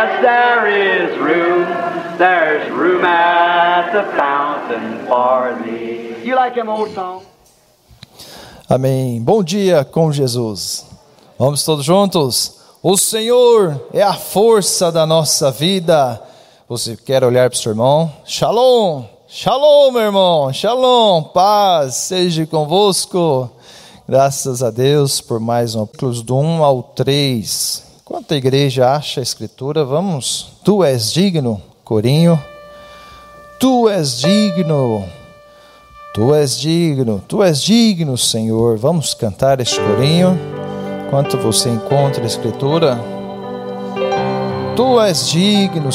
Yes, there's room at the fountain for thee. You like them old songs? Amém. Bom dia com Jesus. Vamos todos juntos? O Senhor é a força da nossa vida. Você quer olhar para o seu irmão? Shalom, shalom, meu irmão, shalom, paz seja convosco. Graças a Deus por mais um capítulo do 1 ao 3. Enquanto a igreja acha a escritura, vamos. Tu és digno, corinho. Tu és digno. Tu és digno, Tu és digno, Senhor. Vamos cantar este corinho. Enquanto você encontra a escritura. Tu és digno,